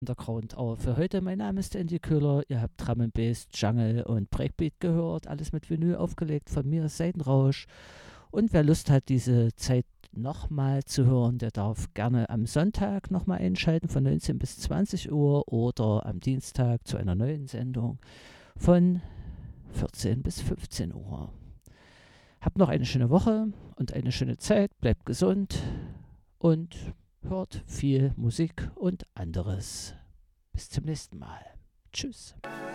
Hintergrund. Aber für heute, mein Name ist Andy Köhler. Ihr habt Drum and Bass, Jungle und Breakbeat gehört. Alles mit Vinyl aufgelegt von mir, Seitenrausch. Und wer Lust hat, diese Zeit nochmal zu hören, der darf gerne am Sonntag nochmal einschalten von 19 bis 20 Uhr oder am Dienstag zu einer neuen Sendung von 14 bis 15 Uhr. Habt noch eine schöne Woche und eine schöne Zeit. Bleibt gesund und hört viel Musik und anderes. Bis zum nächsten Mal. Tschüss.